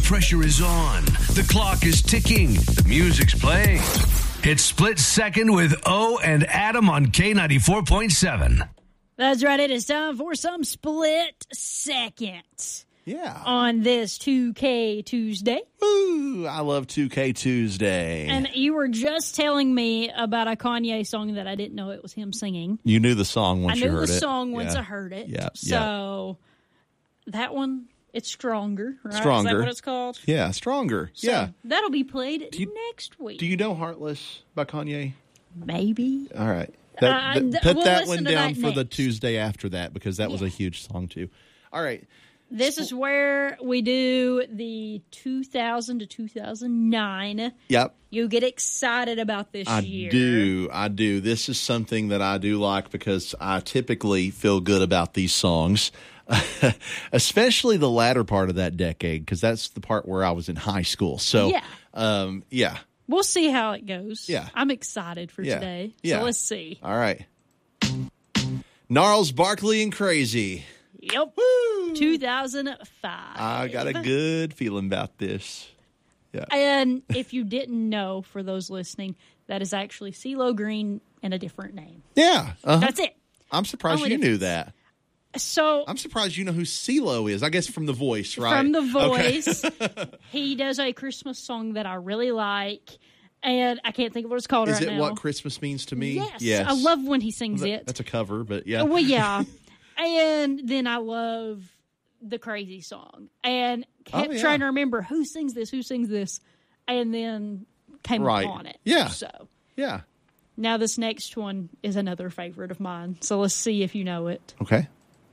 pressure is on. The clock is ticking. The music's playing. It's Split Second with O and Adam on K94.7. That's right. It is time for some Split Second. Yeah. On this 2K Tuesday. Ooh, I love 2K Tuesday. And you were just telling me about a Kanye song that I didn't know it was him singing. You knew the song once you heard it. I knew the song once I heard it. Yeah. So that one, it's Stronger, right? Stronger. Is that what it's called? Yeah, Stronger. So yeah. That'll be played next week. Do you know Heartless by Kanye? Maybe. All right. Put we'll that one down for next. the Tuesday after that because that was a huge song too. All right. This is where we do the 2000 to 2009. Yep. You get excited about this year. I do. This is something that I do like because I typically feel good about these songs, especially the latter part of that decade because that's the part where I was in high school. So, yeah. We'll see how it goes. Yeah. I'm excited for today. Yeah. So let's see. All right. Gnarls, Barkley, and Crazy. Yep. Woo! 2005. I got a good feeling about this. Yeah. And if you didn't know, for those listening, that is actually CeeLo Green and a different name. Yeah. That's it. I'm surprised you knew that. So I'm surprised you know who CeeLo is. I guess from The Voice, right? From The Voice. Okay. He does a Christmas song that I really like. And I can't think of what it's called right now. Is it What Christmas Means to Me? Yes. I love when he sings it. That's a cover, but yeah. Well, yeah. And then I love the Crazy song. And kept trying to remember who sings this. And then came upon it. Yeah. So. Yeah. Now this next one is another favorite of mine. So let's see if you know it. Okay.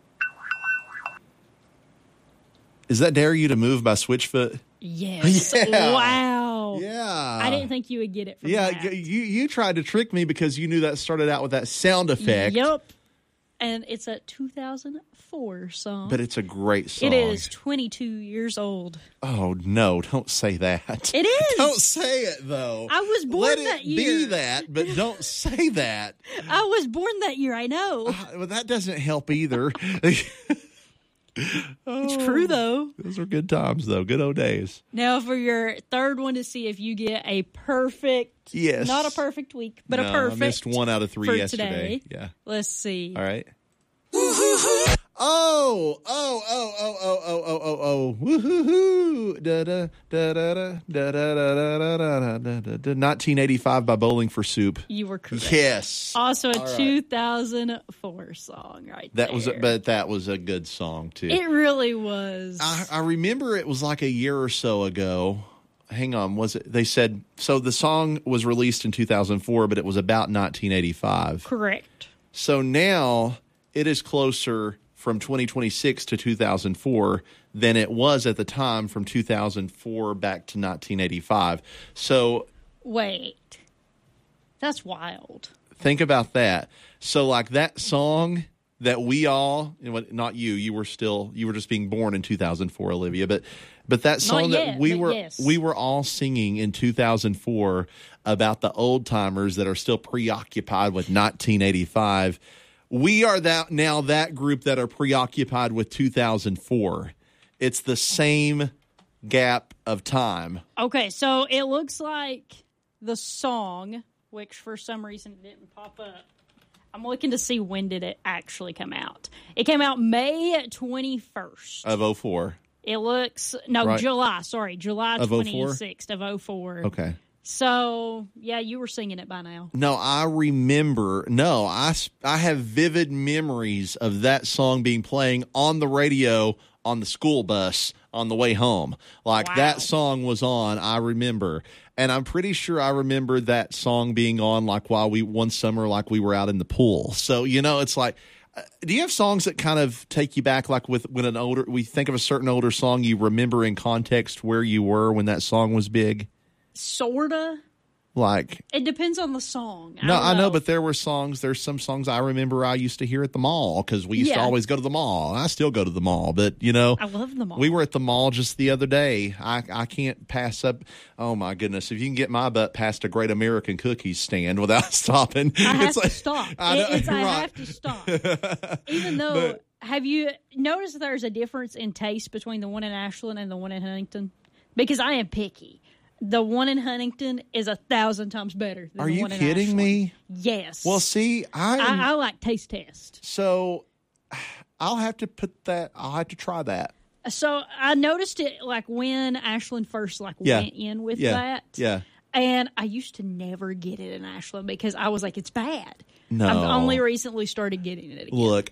Is that Dare You to Move by Switchfoot? Yes. Yeah. Wow. Yeah. I didn't think you would get it from that. You tried to trick me because you knew that started out with that sound effect. Yep. And it's a 2004 song. But it's a great song. It is 22 years old. Oh, no. Don't say that. It is. Don't say it, though. I was born that year. Let it be that, but don't say that. I was born that year, I know. Well, that doesn't help either. It's true, though. Those were good times, though. Good old days. Now, for your third one to see if you get a perfect, not a perfect week, but a perfect. I missed 1 out of 3 yesterday. Today. Yeah. Let's see. All right. Woo-hoo-hoo. Da-da, da-da-da, da-da-da-da-da-da-da. 1985 by Bowling for Soup. You were correct. Yes. Also a 2004 song there. But that was a good song, too. It really was. I remember it was like a year or so ago. Hang on, was it? They said, so the song was released in 2004, but it was about 1985. Correct. So now it is closer from 2026 to 2004 than it was at the time from 2004 back to 1985. So wait, that's wild. Think about that. So like that song that we all, not you were just being born in 2004, Olivia, but that song we were all singing in 2004 about the old timers that are still preoccupied with 1985. We are that group that are preoccupied with 2004. It's the same gap of time. Okay, so it looks like the song, which for some reason didn't pop up. I'm looking to see when did it actually come out. It came out May 21st. Of 04. It looks, July 26th of 04. Okay. So, yeah, you were singing it by now. No, I remember. No, I have vivid memories of that song being playing on the radio on the school bus on the way home. That song was on, I remember. And I'm pretty sure I remember that song being on one summer we were out in the pool. So, it's like, do you have songs that kind of take you back when we think of a certain older song, you remember in context where you were when that song was big? Sorta. It depends on the song. I know, but there's some songs I remember I used to hear at the mall because we used to always go to the mall. I still go to the mall, but I love the mall. We were at the mall just the other day. I can't pass up. Oh my goodness! If you can get my butt past a Great American Cookies stand without stopping, I have to stop. I have to stop. Even though, have you noticed there's a difference in taste between the one in Ashland and the one in Huntington? because I am picky. The one in Huntington is 1,000 times better than Are the you one in kidding Ashland. me? Yes. Well, see, I like taste test. So I'll have to try that. So I noticed it like when Ashland first went in with that. Yeah. And I used to never get it in Ashland because I was like, it's bad. No. I've only recently started getting it again. Look,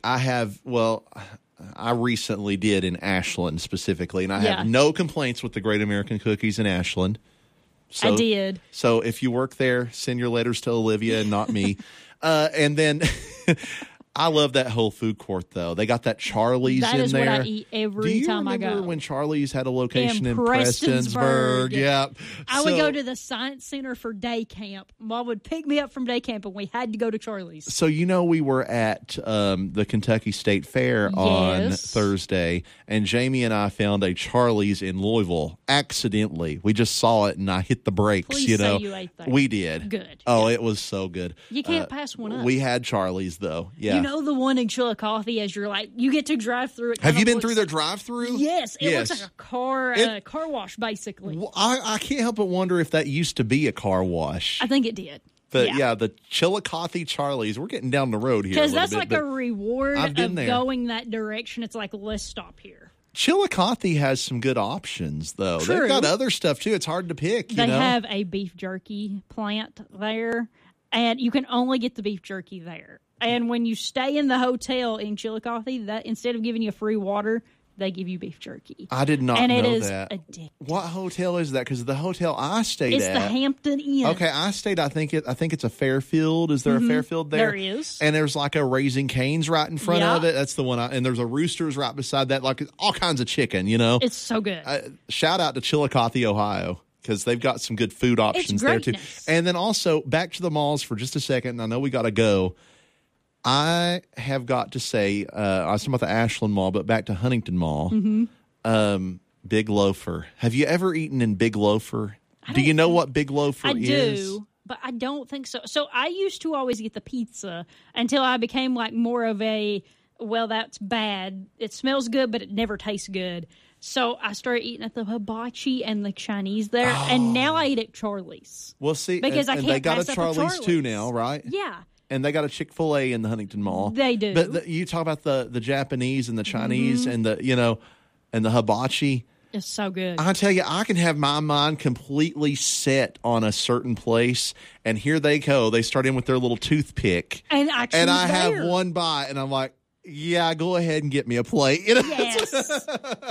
I recently did in Ashland specifically, and I have no complaints with the Great American Cookies in Ashland. So, I did. So if you work there, send your letters to Olivia and not me. And then I love that whole food court, though. They got that Charlie's that in is there. what I eat every time I go. Do you remember when Charlie's had a location in Prestonsburg? Yep. I would go to the Science Center for day camp. Mom would pick me up from day camp, and we had to go to Charlie's. So, we were at the Kentucky State Fair on Thursday, and Jamie and I found a Charlie's in Louisville accidentally. We just saw it, and I hit the brakes. Please say you ate that. We did. Good. Oh, it was so good. You can't pass one up. We had Charlie's, though. Yeah. You know the one in Chillicothe as you're like, you get to drive through it. Have you been through their drive-through? Yes. It looks like a car wash, basically. Well, I can't help but wonder if that used to be a car wash. I think it did. The Chillicothe Charlie's. We're getting down the road here. Because that's like a reward of there. going that direction. It's like, let's stop here. Chillicothe has some good options, though. True. They've got other stuff, too. It's hard to pick. They have a beef jerky plant there, and you can only get the beef jerky there. And when you stay in the hotel in Chillicothe, that instead of giving you free water, they give you beef jerky. I did not know that. And it is addictive. What hotel is that? Because the hotel I stayed it's the Hampton Inn. Okay, I stayed. I think it's a Fairfield. Is there a Fairfield there? There is. And there's like a Raising Cane's right in front of it. That's the one. And there's a Rooster's right beside that. Like all kinds of chicken. It's so good. Shout out to Chillicothe, Ohio, because they've got some good food options there too. And then also back to the malls for just a second. I know we got to go. I have got to say, I was talking about the Ashland Mall, but back to Huntington Mall. Mm-hmm. Big Loafer. Have you ever eaten in Big Loafer? Do you know what Big Loafer is? I do, but I don't think so. So I used to always get the pizza until I became like more of a, well, that's bad. It smells good, but it never tastes good. So I started eating at the hibachi and the Chinese there, and now I eat at Charlie's. Well, see, because I can't they got pass a up Charlie's too now, right? Yeah. And they got a Chick-fil-A in the Huntington Mall. They do. But you talk about the Japanese and the Chinese and the and the hibachi. It's so good. I tell you, I can have my mind completely set on a certain place, and here they go. They start in with their little toothpick, and I have one bite, and I'm like, yeah, go ahead and get me a plate. Yes.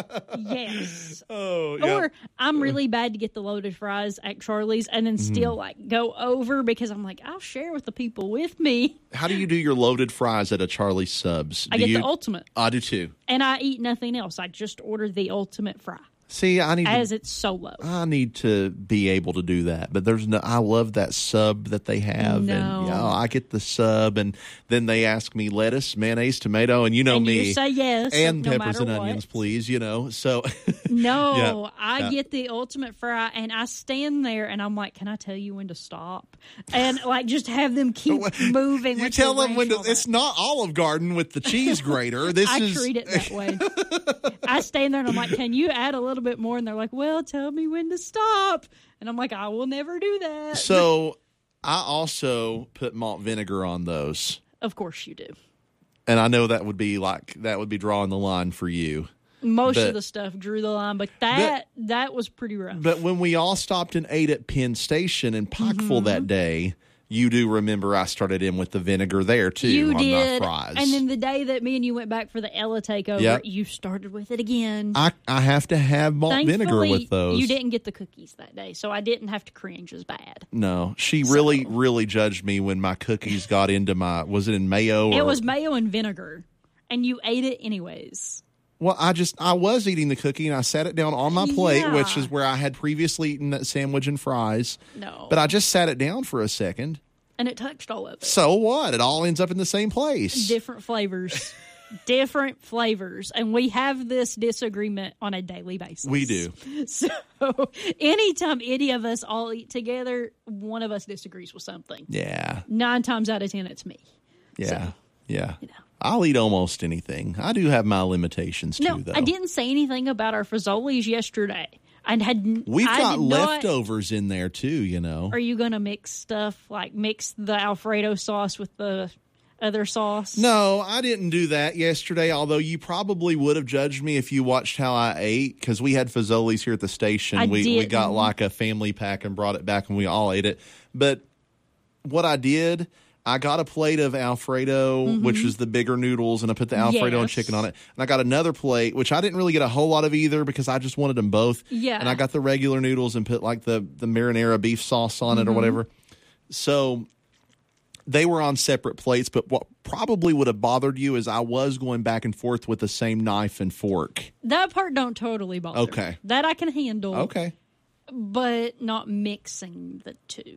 Yes. Oh, yeah. Or I'm really bad to get the loaded fries at Charlie's and then still like go over because I'm like, I'll share with the people with me. How do you do your loaded fries at a Charlie's Subs? I get the ultimate. I do too. And I eat nothing else. I just order the ultimate fry. See, it's solo. I need to be able to do that, but I love that sub that they have, and I get the sub, and then they ask me lettuce, mayonnaise, tomato, and me, you say yes, and no peppers and onions, please, So no, I get the ultimate fry, and I stand there, and I'm like, can I tell you when to stop? And like just have them keep moving. You tell them when to. It's not Olive Garden with the cheese grater. I treat it that way. I stand there, and I'm like, can you add a little bit more, and they're like, well, tell me when to stop, and I'm like, I will never do that. So I also put malt vinegar on those. Of course you do. And I know that would be drawing the line for you. Most of the stuff drew the line, but that was pretty rough. But when we all stopped and ate at Penn Station in Pikeville that day, you do remember I started in with the vinegar there, too, you on did. my fries. And then the day that me and you went back for the Ella takeover, you started with it again. I have to have malt vinegar with those. You didn't get the cookies that day, so I didn't have to cringe as bad. No. She really judged me when my cookies got into was it in mayo? It was mayo and vinegar, and you ate it anyways. Well, I was eating the cookie, and I sat it down on my plate, which is where I had previously eaten that sandwich and fries. No. But I just sat it down for a second. And it touched all of it. So what? It all ends up in the same place. Different flavors. Different flavors. And we have this disagreement on a daily basis. We do. So anytime any of us all eat together, one of us disagrees with something. Yeah. 9 times out of 10, it's me. Yeah. So, yeah. I'll eat almost anything. I do have my limitations, too, though. I didn't say anything about our fazoli's yesterday. We've got leftovers in there too, you know. Are you going to mix stuff, like mix the Alfredo sauce with the other sauce? No, I didn't do that yesterday, although you probably would have judged me if you watched how I ate, because we had Fazoli's here at the station. We got like a family pack and brought it back, and we all ate it. But what I did, I got a plate of Alfredo, which is the bigger noodles, and I put the Alfredo and chicken on it. And I got another plate, which I didn't really get a whole lot of either because I just wanted them both. Yeah. And I got the regular noodles and put like the marinara beef sauce on it or whatever. So they were on separate plates, but what probably would have bothered you is I was going back and forth with the same knife and fork. That part don't totally bother me. That I can handle. Okay. But not mixing the two.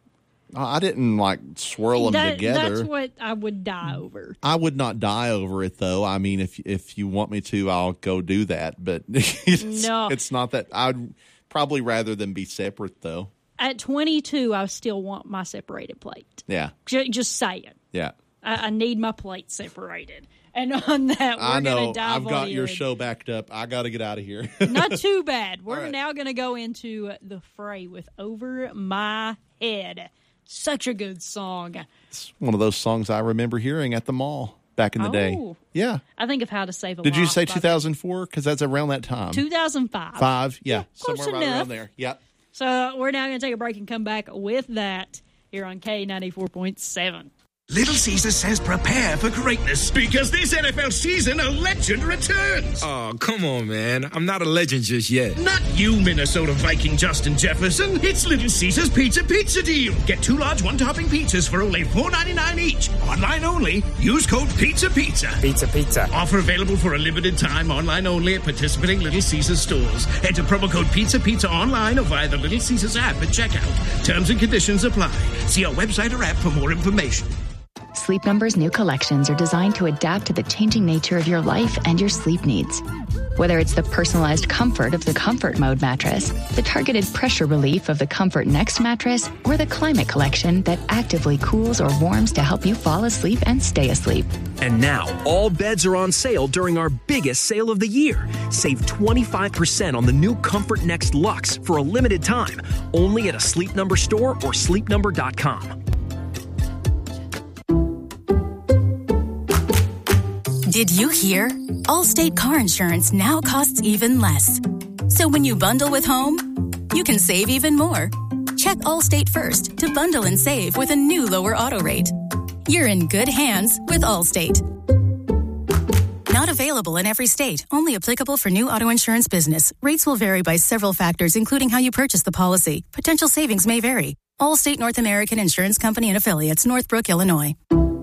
I didn't like swirl them together. That's what I would die over. I would not die over it, though. I mean, if you want me to, I'll go do that. But it's not that. I'd probably rather them be separate, though. At 22, I still want my separated plate. Yeah. Just saying. Yeah. I need my plate separated. And on that, we're going to dive I've got your show backed up. I got to get out of here. Not too bad. We're now going to go into the fray with Over My Head. Such a good song. It's one of those songs I remember hearing at the mall back in the day. Yeah. I think of How to Save a Life. Did you say 2004? Because that's around that time. 2005. Yeah. Close somewhere enough. right around there. Yep. So we're now going to take a break and come back with that here on K94.7. Little Caesar says prepare for greatness because this NFL season a legend returns. Oh, come on, man. I'm not a legend just yet. Not you, Minnesota Viking Justin Jefferson. It's Little Caesar's Pizza Deal. Get 2 large one-topping pizzas for only $4.99 each. Online only. Use code PIZZA. Pizza. Offer available for a limited time. Online only at participating Little Caesars stores. Enter promo code PIZZA online or via the Little Caesars app at checkout. Terms and conditions apply. See our website or app for more information. Sleep Number's new collections are designed to adapt to the changing nature of your life and your sleep needs. Whether it's the personalized comfort of the Comfort Mode mattress, the targeted pressure relief of the Comfort Next mattress, or the Climate Collection that actively cools or warms to help you fall asleep and stay asleep. And now, all beds are on sale during our biggest sale of the year. Save 25% on the new Comfort Next Luxe for a limited time, only at a Sleep Number store or sleepnumber.com. Did you hear? Allstate car insurance now costs even less. So when you bundle with home, you can save even more. Check Allstate first to bundle and save with a new lower auto rate. You're in good hands with Allstate. Not available in every state. Only applicable for new auto insurance business. Rates will vary by several factors, including how you purchase the policy. Potential savings may vary. Allstate North American Insurance Company and Affiliates, Northbrook, Illinois.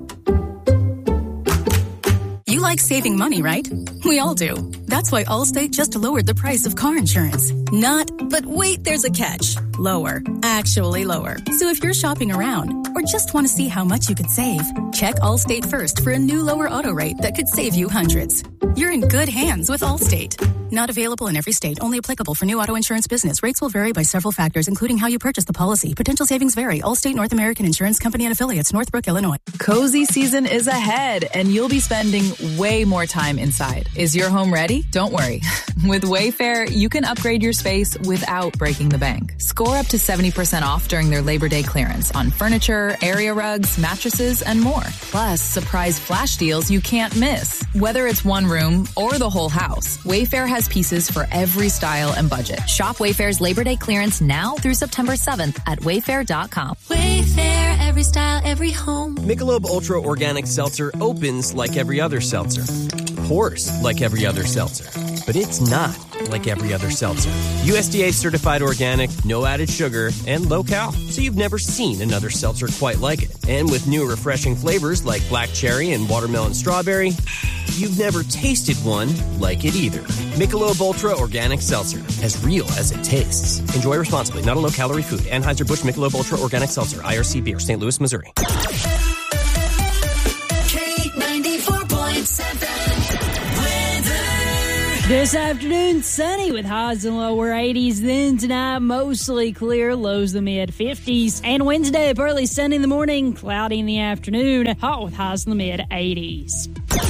You like saving money, right? We all do. That's why Allstate just lowered the price of car insurance. Not, but wait, there's a catch. Lower. Actually lower. So if you're shopping around or just want to see how much you could save, check Allstate first for a new lower auto rate that could save you hundreds. You're in good hands with Allstate. Not available in every state. Only applicable for new auto insurance business. Rates will vary by several factors, including how you purchase the policy. Potential savings vary. Allstate North American Insurance Company and Affiliates, Northbrook, Illinois. Cozy season is ahead, and you'll be spending way more time inside. Is your home ready? Don't worry. With Wayfair, you can upgrade your space without breaking the bank. Score up to 70% off during their Labor Day clearance on furniture, area rugs, mattresses, and more. Plus, surprise flash deals you can't miss. Whether it's one room or the whole house, Wayfair has pieces for every style and budget. Shop Wayfair's Labor Day clearance now through September 7th at wayfair.com. Wayfair, every style, every home. Michelob Ultra Organic Seltzer opens like every other seltzer. Pours like every other seltzer. But it's not like every other seltzer. USDA certified organic, no added sugar, and low cal. So you've never seen another seltzer quite like it. And with new refreshing flavors like black cherry and watermelon strawberry, you've never tasted one like it either. Michelob Ultra Organic Seltzer, as real as it tastes. Enjoy responsibly. Not a low-calorie food. Anheuser-Busch Michelob Ultra Organic Seltzer, IRC Beer, St. Louis, Missouri. This afternoon, sunny with highs in lower 80s. Then tonight, mostly clear, lows in the mid-50s. And Wednesday, partly sunny in the morning, cloudy in the afternoon, hot with highs in the mid-80s.